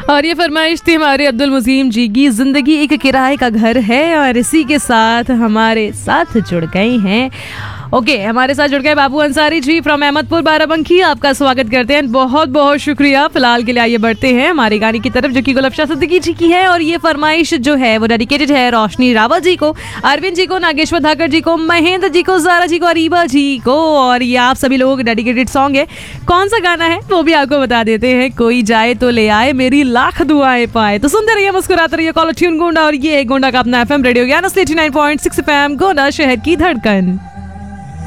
और ये फरमाइश थी हमारे अब्दुल मुजीम जी की। जिंदगी एक किराए का घर है और इसी के साथ हमारे साथ जुड़ गए हैं हमारे साथ जुड़ गए बाबू अंसारी जी फ्रॉम अहमदपुर बाराबंकी। आपका स्वागत करते हैं, बहुत बहुत शुक्रिया। फिलहाल के लिए आइए बढ़ते हैं हमारे गाने की तरफ जो कि गुलबशा सिद्दीकी जी की है। और ये फरमाइश जो है वो डेडिकेटेड है रोशनी रावत जी को, अरविंद जी को, नागेश्वर धाकर जी को, महेंद्र जी को, जारा जी को, अरीबा जी को। और ये आप सभी लोगों का डेडिकेटेड सॉन्ग है। कौन सा गाना है वो भी आपको बता देते हैं। कोई जाए तो ले आए, मेरी लाख दुआएं पाए। तो सुनते रहिए, मुस्कुराते रहिए। कॉलर ट्यून गोंडा और ये है गोंडा का अपना FM रेडियो ज्ञान 89.6 FM, गोंडा शहर की धड़कन।